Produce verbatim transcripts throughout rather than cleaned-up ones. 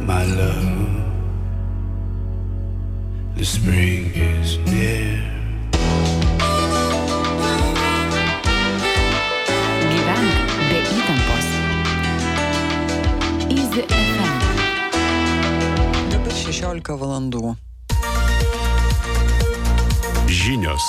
my love. The spring is near. Gyvenk be įtampos. Easy ef em. Dabar šešiolika valandų. Žinios.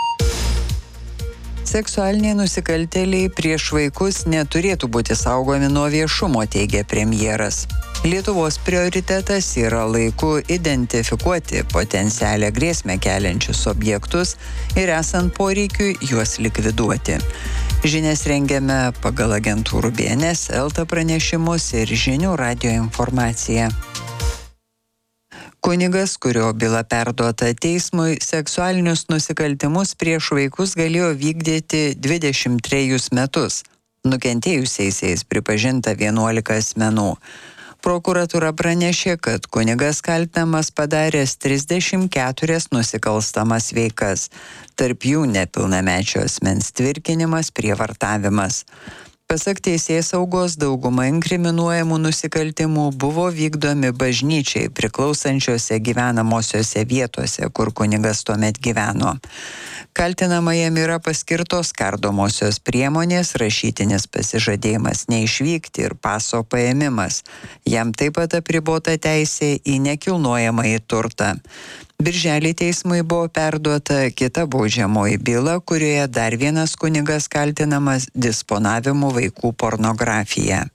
Seksualiniai nusikaltėliai prieš vaikus neturėtų būti saugomi nuo viešumo, teigia premjeras. Lietuvos prioritetas yra laiku identifikuoti potencialią grėsmę keliančius objektus ir esant poreikiui juos likviduoti. Žinias rengiame pagal agentūrų B N S, Elta pranešimus ir žinių radijo informaciją. Kunigas, kurio byla perduota teismui, seksualinius nusikaltimus prieš vaikus galėjo vykdyti dvidešimt trejus metus. Nukentėjusiaisiais pripažinta vienuolika asmenų. Prokuratūra pranešė, kad kunigas kaltinamas padaręs trisdešimt keturias nusikalstamas veikas, tarp jų nepilnamečio asmens tvirkinimas, prievartavimas. Pasak teisėsaugos, dauguma inkriminuojamų nusikaltimų buvo vykdomi bažnyčiai priklausančiose gyvenamosiose vietose, kur kunigas tuomet gyveno. Kaltinamajam yra paskirtos kardomosios priemonės, rašytinis pasižadėjimas neišvykti ir paso paėmimas. Jam taip pat apribota teisė į nekilnojamąjį turtą. Birželį teismui buvo perduota kita baudžiamoji byla, kurioje dar vienas kunigas kaltinamas disponavimu vaikų pornografija.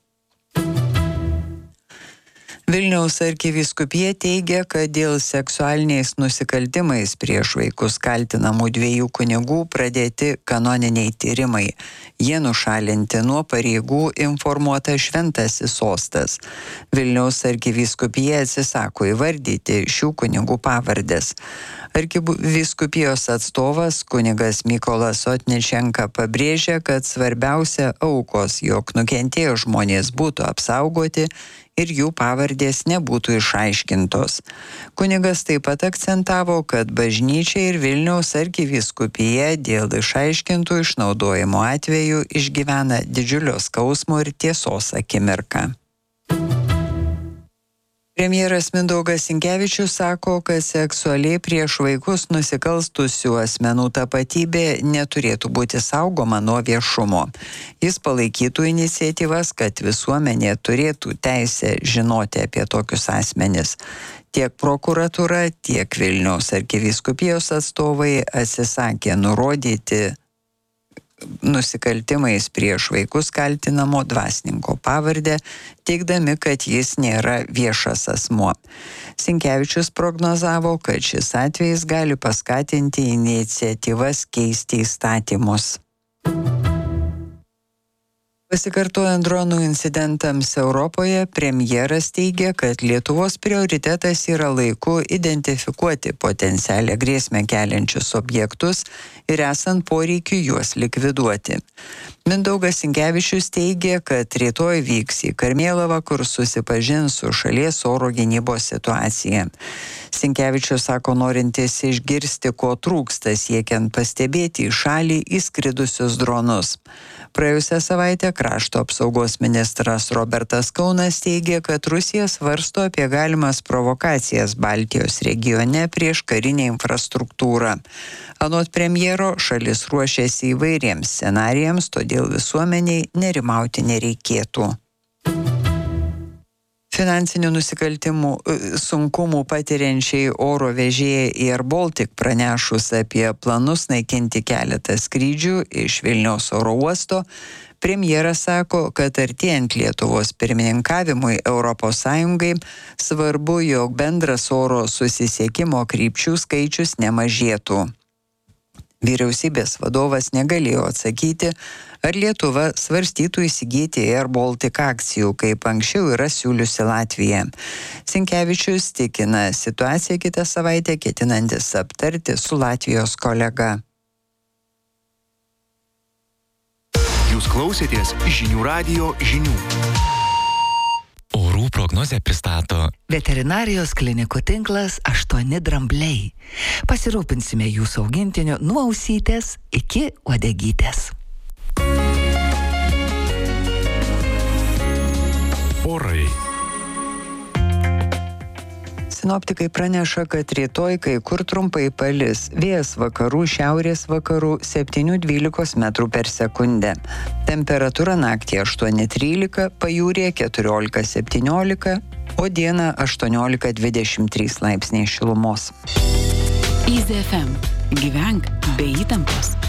Vilniaus arkivyskupija teigia, kad dėl seksualiniais nusikaltimais prieš vaikus kaltinamų dviejų kunigų pradėti kanoniniai tyrimai. Jie nušalinti nuo pareigų, informuota Šventasis sostas. Vilniaus arkivyskupija atsisako įvardyti šių kunigų pavardės. Arkivyskupijos atstovas kunigas Mykolas Otničenka pabrėžia, kad svarbiausia aukos, jog nukentėję žmonės būtų apsaugoti ir jų pavardės nebūtų išaiškintos. Kunigas taip pat akcentavo, kad bažnyčia ir Vilniaus arkivyskupija dėl išaiškintų išnaudojimo atvejų išgyvena didžiulio skausmo ir tiesos akimirką. Premjeras Mindaugas Sinkevičius sako, kad seksualiai prieš vaikus nusikalstusių asmenų tapatybė neturėtų būti saugoma nuo viešumo. Jis palaikytų iniciatyvas, kad visuomenė turėtų teisę žinoti apie tokius asmenis. Tiek prokuratūra, tiek Vilniaus arkivyskupijos atstovai atsisakė nurodyti nusikaltimais prieš vaikus kaltinamo dvasininko pavardę, teigdami, kad jis nėra viešas asmuo. Sinkevičius prognozavo, kad šis atvejis gali paskatinti iniciatyvas keisti įstatymus. Pasikartojant dronų incidentams Europoje, premjeras teigia, kad Lietuvos prioritetas yra laiku identifikuoti potencialią grėsmę keliančius objektus ir esant poreikiui juos likviduoti. Mindaugas Sinkevičius teigia, kad rytoj vyks į Karmėlavą, kur susipažins su šalies oro gynybos situacija. Sinkevičius sako, norintis išgirsti, ko trūksta siekiant pastebėti į šalį įskridusius dronus. Praėjusią savaitę krašto apsaugos ministras Robertas Kaunas teigė, kad Rusija svarsto apie galimas provokacijas Baltijos regione prieš karinę infrastruktūrą. Anot premjero, šalis ruošiasi įvairiems scenarijams, todėl visuomeniai nerimauti nereikėtų. Finansinių nusikaltimų sunkumų patiriančiai oro vežėjai Air Baltic pranešus apie planus naikinti keletą skrydžių iš Vilniaus oro uosto, premjeras sako, kad artėjant Lietuvos pirmininkavimui Europos Sąjungai svarbu, jog bendras oro susisiekimo krypčių skaičius nemažėtų. Vyriausybės vadovas negalėjo atsakyti, ar Lietuva svarstytų įsigyti Air Baltic akcijų, kaip anksčiau yra siūliusi Latvija. Sinkevičius tikina situaciją kitą savaitę ketinantis aptarti su Latvijos kolega. Jūs klausėtės žinių radijo žinių. Orų prognozę pristato veterinarijos klinikų tinklas aštuoni drambliai. Pasirūpinsime jūsų augintiniu nuo ausytės iki uodegytės. Orai. Sinoptikai praneša, kad rytoj kai kur trumpai palis. Vėjas vakarų, šiaurės vakarų septyni dvylika metrų per sekundę. Temperatūra naktį aštuoni trylika, pajūrėje keturiolika septyniolika, o dieną aštuoniolika dvidešimt trys laipsniai šilumos. Easy F M. Gyvenk be įtampos.